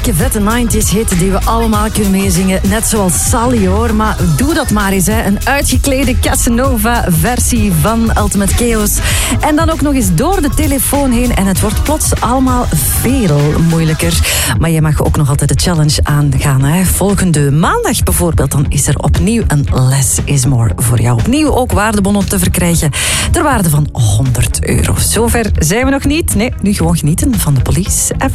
dikke vette 90s hit die we allemaal kunnen meezingen. Net zoals Sally hoor, maar doe dat maar eens. Hè. Een uitgeklede Casanova-versie van Ultimate Chaos. En dan ook nog eens door de telefoon heen. En het wordt plots allemaal veel moeilijker. Maar je mag ook nog altijd de challenge aangaan. Hè. Volgende maandag bijvoorbeeld, dan is er opnieuw een Less is More voor jou. Opnieuw ook waardebonnen te verkrijgen ter waarde van €100. Zover zijn we nog niet. Nee, nu gewoon genieten van de Police.